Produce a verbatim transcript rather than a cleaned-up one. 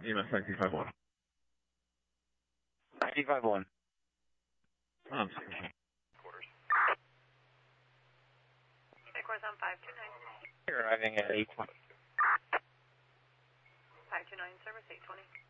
E M S nineteen five one. nineteen five one. Um, quarters. Course on five two nine. You're arriving at eight twenty. five two nine, service eight twenty.